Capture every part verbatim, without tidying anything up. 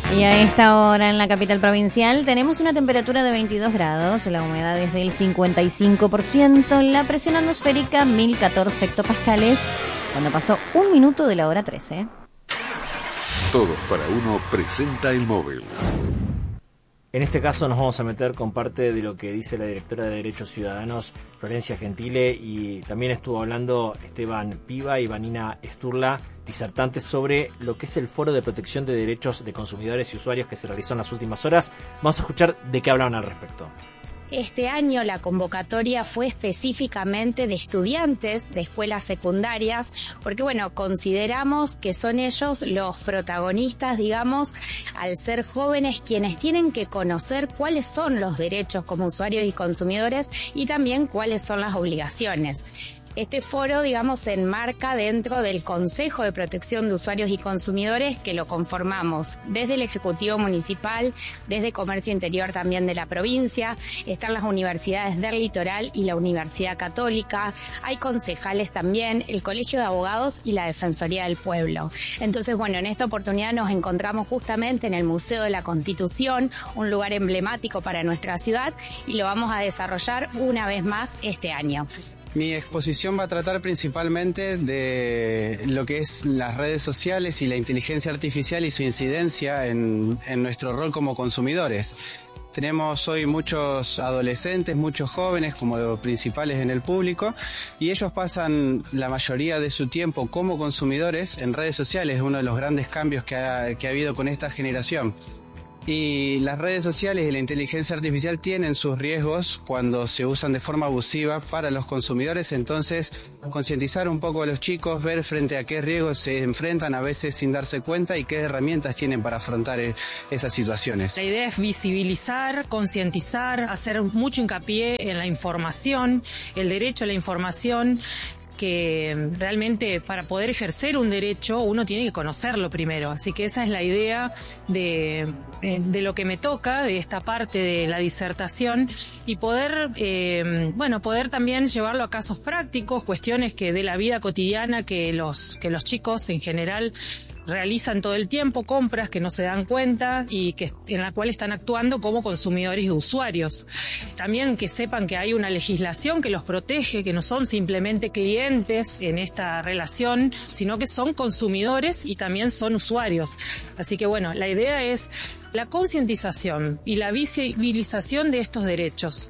Y a esta hora en la capital provincial tenemos una temperatura de veintidós grados, la humedad es del cincuenta y cinco por ciento, la presión atmosférica mil catorce hectopascales, cuando pasó un minuto de la hora trece. Todos para uno presenta el móvil. En este caso nos vamos a meter con parte de lo que dice la directora de Derechos Ciudadanos, Florencia Gentile, y también estuvo hablando Esteban Piva y Vanina Sturla, disertantes sobre lo que es el Foro de Protección de Derechos de Consumidores y Usuarios que se realizó en las últimas horas. Vamos a escuchar de qué hablaban al respecto. Este año la convocatoria fue específicamente de estudiantes de escuelas secundarias, porque bueno, consideramos que son ellos los protagonistas, digamos, al ser jóvenes quienes tienen que conocer cuáles son los derechos como usuarios y consumidores y también cuáles son las obligaciones. Este foro, digamos, se enmarca dentro del Consejo de Protección de Usuarios y Consumidores que lo conformamos desde el Ejecutivo Municipal, desde Comercio Interior también de la provincia, están las universidades del Litoral y la Universidad Católica, hay concejales también, el Colegio de Abogados y la Defensoría del Pueblo. Entonces, bueno, en esta oportunidad nos encontramos justamente en el Museo de la Constitución, un lugar emblemático para nuestra ciudad, y lo vamos a desarrollar una vez más este año. Mi exposición va a tratar principalmente de lo que es las redes sociales y la inteligencia artificial y su incidencia en, en nuestro rol como consumidores. Tenemos hoy muchos adolescentes, muchos jóvenes como principales en el público, y ellos pasan la mayoría de su tiempo como consumidores en redes sociales, uno de los grandes cambios que ha, que ha habido con esta generación. Y las redes sociales y la inteligencia artificial tienen sus riesgos cuando se usan de forma abusiva para los consumidores, entonces concientizar un poco a los chicos, ver frente a qué riesgos se enfrentan a veces sin darse cuenta y qué herramientas tienen para afrontar esas situaciones. La idea es visibilizar, concientizar, hacer mucho hincapié en la información, el derecho a la información, que realmente para poder ejercer un derecho uno tiene que conocerlo primero, así que esa es la idea de, de lo que me toca, de esta parte de la disertación, y poder, eh, bueno, poder también llevarlo a casos prácticos, cuestiones que de la vida cotidiana que los, que los chicos en general realizan todo el tiempo, compras que no se dan cuenta y que en la cual están actuando como consumidores y usuarios. También que sepan que hay una legislación que los protege, que no son simplemente clientes en esta relación, sino que son consumidores y también son usuarios. Así que bueno, la idea es la concientización y la visibilización de estos derechos.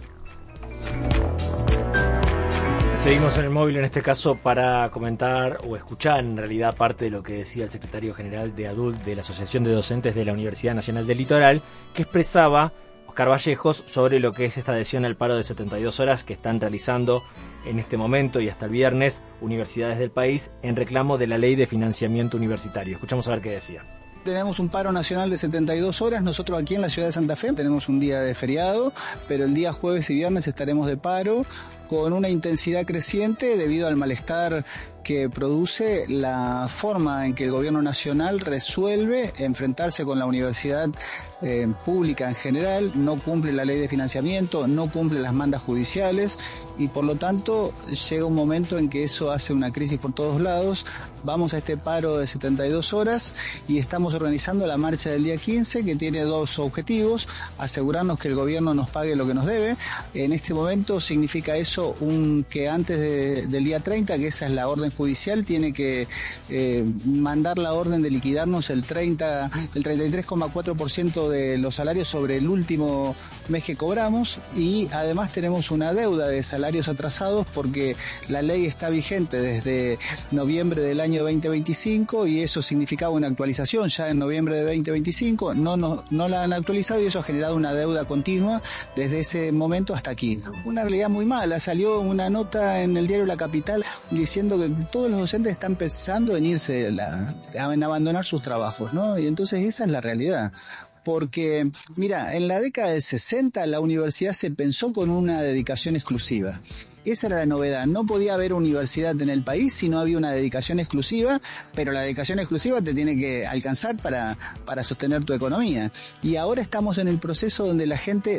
Seguimos en el móvil en este caso para comentar o escuchar en realidad parte de lo que decía el secretario general de A D U L de la Asociación de Docentes de la Universidad Nacional del Litoral, que expresaba, Oscar Vallejos, sobre lo que es esta adhesión al paro de setenta y dos horas que están realizando en este momento y hasta el viernes universidades del país en reclamo de la ley de financiamiento universitario. Escuchamos a ver qué decía. Tenemos un paro nacional de setenta y dos horas, nosotros aquí en la ciudad de Santa Fe tenemos un día de feriado, pero el día jueves y viernes estaremos de paro con una intensidad creciente debido al malestar que produce la forma en que el gobierno nacional resuelve enfrentarse con la universidad eh, pública en general, no cumple la ley de financiamiento, no cumple las mandas judiciales y por lo tanto llega un momento en que eso hace una crisis por todos lados. Vamos a este paro de setenta y dos horas y estamos organizando la marcha del día quince, que tiene dos objetivos: asegurarnos que el gobierno nos pague lo que nos debe. En este momento significa eso un que antes de, del día treinta, que esa es la orden judicial, tiene que eh, mandar la orden de liquidarnos el treinta, el treinta y tres coma cuatro por ciento de los salarios sobre el último mes que cobramos, y además tenemos una deuda de salarios atrasados porque la ley está vigente desde noviembre del año veinte veinticinco y eso significaba una actualización ya en noviembre de veinte veinticinco, no, no, no la han actualizado y eso ha generado una deuda continua desde ese momento hasta aquí. Una realidad muy mala. Salió una nota en el diario La Capital diciendo que todos los docentes están pensando en irse, la, en abandonar sus trabajos, ¿no? Y entonces esa es la realidad. Porque, mira, en la década del sesenta la universidad se pensó con una dedicación exclusiva. Esa era la novedad. No podía haber universidad en el país si no había una dedicación exclusiva, pero la dedicación exclusiva te tiene que alcanzar para, para sostener tu economía. Y ahora estamos en el proceso donde la gente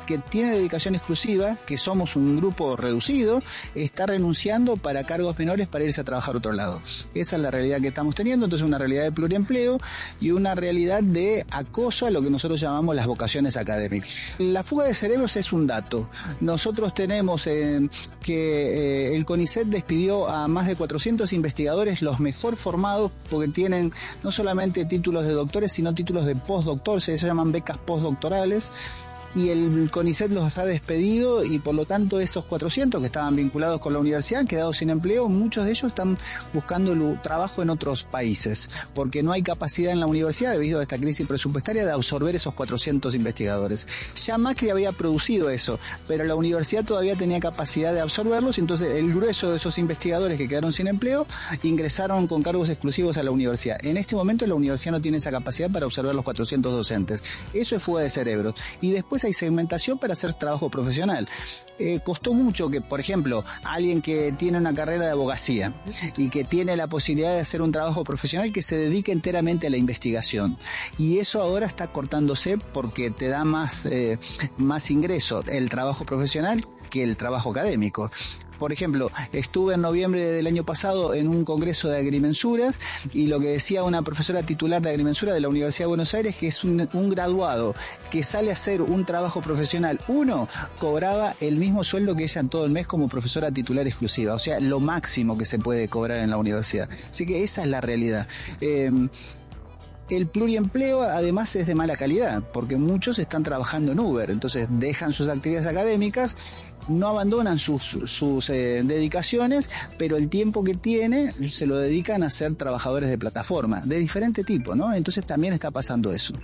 que tiene dedicación exclusiva, que somos un grupo reducido, está renunciando para cargos menores para irse a trabajar a otro lado. Esa es la realidad que estamos teniendo, entonces una realidad de pluriempleo y una realidad de acoso a lo que nosotros llamamos las vocaciones académicas. La fuga de cerebros es un dato. Nosotros tenemos eh, que eh, el CONICET despidió a más de cuatrocientos investigadores, los mejor formados, porque tienen no solamente títulos de doctores, sino títulos de postdoctor, se llaman becas postdoctorales. Y el CONICET los ha despedido y por lo tanto esos cuatrocientos que estaban vinculados con la universidad han quedado sin empleo. Muchos de ellos están buscando trabajo en otros países porque no hay capacidad en la universidad debido a esta crisis presupuestaria de absorber esos cuatrocientos investigadores. Ya Macri había producido eso, pero la universidad todavía tenía capacidad de absorberlos, entonces el grueso de esos investigadores que quedaron sin empleo ingresaron con cargos exclusivos a la universidad. En este momento la universidad no tiene esa capacidad para absorber los cuatrocientos docentes. Eso es fuga de cerebros. Y después hay segmentación para hacer trabajo profesional. Eh, costó mucho que, por ejemplo, alguien que tiene una carrera de abogacía y que tiene la posibilidad de hacer un trabajo profesional que se dedique enteramente a la investigación. Y eso ahora está cortándose porque te da más, eh, más ingreso el trabajo profesional que el trabajo académico. Por ejemplo, estuve en noviembre del año pasado en un congreso de agrimensuras y lo que decía una profesora titular de agrimensura de la Universidad de Buenos Aires, que es un, un graduado que sale a hacer un trabajo profesional, uno, cobraba el mismo sueldo que ella en todo el mes como profesora titular exclusiva, o sea, lo máximo que se puede cobrar en la universidad. Así que esa es la realidad. Eh, El pluriempleo además es de mala calidad, porque muchos están trabajando en Uber, entonces dejan sus actividades académicas, no abandonan sus, sus eh, dedicaciones, pero el tiempo que tiene se lo dedican a ser trabajadores de plataforma, de diferente tipo, ¿no? Entonces también está pasando eso.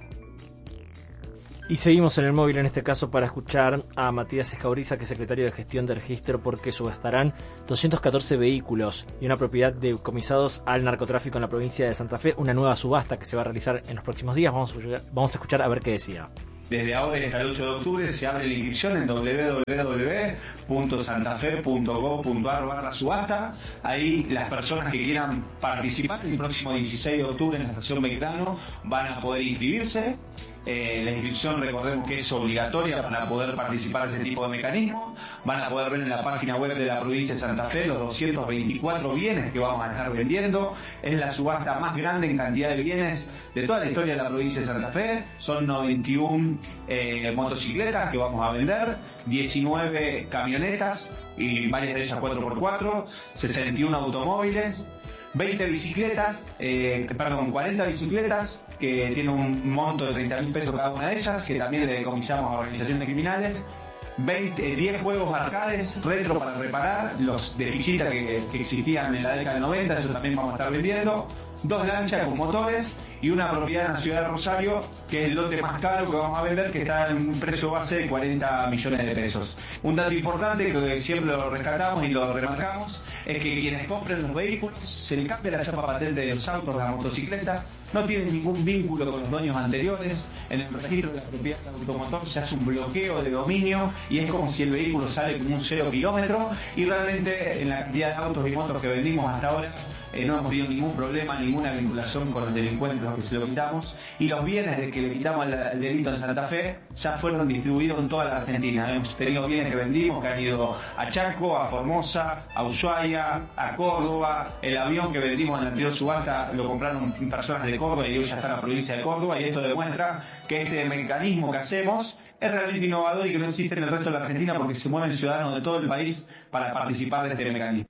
Y seguimos en el móvil en este caso para escuchar a Matías Escauriza, que es secretario de Gestión de Registro, porque subastarán doscientos catorce vehículos y una propiedad decomisados al narcotráfico en la provincia de Santa Fe, una nueva subasta que se va a realizar en los próximos días. Vamos a, vamos a escuchar a ver qué decía. Desde ahora y hasta el ocho de octubre se abre la inscripción en doble u doble u doble u punto santafe punto gob punto ar barra subasta. Ahí las personas que quieran participar el próximo dieciséis de octubre en la estación Belgrano van a poder inscribirse. Eh, la inscripción, recordemos que es obligatoria para poder participar de este tipo de mecanismo. Van a poder ver en la página web de la provincia de Santa Fe los doscientos veinticuatro bienes que vamos a estar vendiendo. Es la subasta más grande en cantidad de bienes de toda la historia de la provincia de Santa Fe. Son noventa y uno eh, motocicletas que vamos a vender, diecinueve camionetas y varias de ellas cuatro por cuatro, sesenta y uno automóviles, veinte bicicletas, eh, perdón, cuarenta bicicletas que tienen un monto de treinta mil pesos cada una de ellas, que también le decomisamos a organizaciones criminales, veinte, diez juegos arcades retro para reparar, los de fichita que, que existían en la década del noventa, eso también vamos a estar vendiendo, dos lanchas con motores y una propiedad en la ciudad de Rosario, que es el lote más caro que vamos a vender, que está en un precio base de cuarenta millones de pesos. Un dato importante que siempre lo rescatamos y lo remarcamos es que quienes compren los vehículos se le cambia la chapa patente de los autos, de la motocicleta, no tienen ningún vínculo con los dueños anteriores. En el registro de la propiedad del automotor se hace un bloqueo de dominio y es como si el vehículo sale con un cero kilómetro, y realmente en la cantidad de autos y motos que vendimos hasta ahora Eh, no hemos tenido ningún problema, ninguna vinculación con los delincuentes a los que se lo quitamos, y los bienes de que le quitamos el, el delito en Santa Fe ya fueron distribuidos en toda la Argentina. Hemos tenido bienes que vendimos que han ido a Chaco, a Formosa, a Ushuaia, a Córdoba. El avión que vendimos en la anterior subasta lo compraron personas de Córdoba y hoy ya está en la provincia de Córdoba, y esto demuestra que este mecanismo que hacemos es realmente innovador y que no existe en el resto de la Argentina, porque se mueven ciudadanos de todo el país para participar de este mecanismo.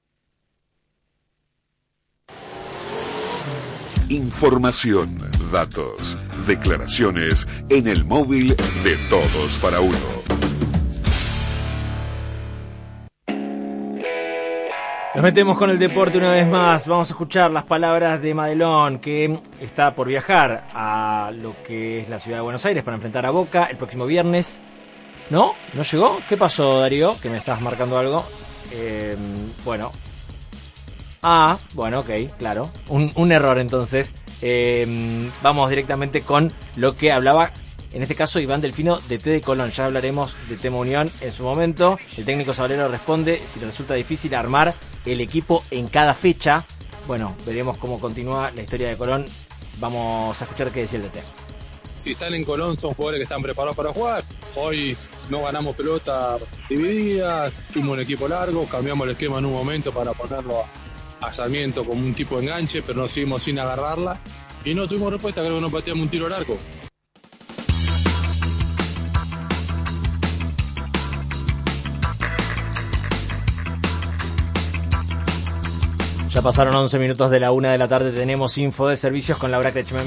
Información, datos, declaraciones en el móvil de Todos para Uno. Nos metemos con el deporte una vez más. Vamos a escuchar las palabras de Madelón, que está por viajar a lo que es la ciudad de Buenos Aires para enfrentar a Boca el próximo viernes. ¿No? ¿No llegó? ¿Qué pasó, Darío? Que me estás marcando algo. Eh, bueno... Ah, bueno, ok, claro. Un, un error entonces. Eh, vamos directamente con lo que hablaba, en este caso, Iván Delfino de T de Colón. Ya hablaremos de Tema Unión en su momento. El técnico Sabalero responde si le resulta difícil armar el equipo en cada fecha. Bueno, veremos cómo continúa la historia de Colón. Vamos a escuchar qué decía el D T. Si están en Colón son jugadores que están preparados para jugar. Hoy no ganamos pelotas divididas, fuimos un equipo largo, cambiamos el esquema en un momento para ponerlo a, a Sarmiento como un tipo de enganche, pero nos seguimos sin agarrarla y no tuvimos respuesta, creo que no pateamos un tiro al arco. Ya pasaron once minutos de la una de la tarde, tenemos info de servicios con Laura Kretschmann.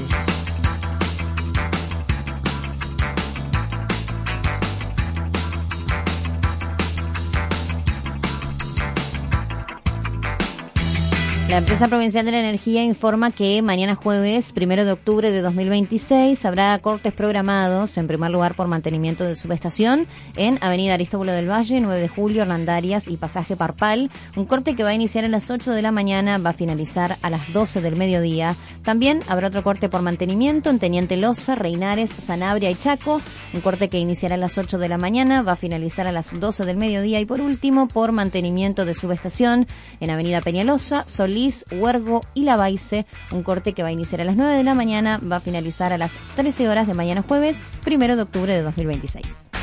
La empresa provincial de la energía informa que mañana jueves, primero de octubre de dos mil veintiséis, habrá cortes programados, en primer lugar por mantenimiento de subestación, en Avenida Aristóbulo del Valle, nueve de julio, Hernandarias y Pasaje Parpal. Un corte que va a iniciar a las ocho de la mañana, va a finalizar a las doce del mediodía. También habrá otro corte por mantenimiento en Teniente Loza, Reinares, Sanabria y Chaco. Un corte que iniciará a las ocho de la mañana, va a finalizar a las doce del mediodía. Y por último, por mantenimiento de subestación en Avenida Peñalosa, Solís, Huergo y Lavalle, un corte que va a iniciar a las nueve de la mañana, va a finalizar a las trece horas de mañana jueves, primero de octubre de dos mil veintiséis.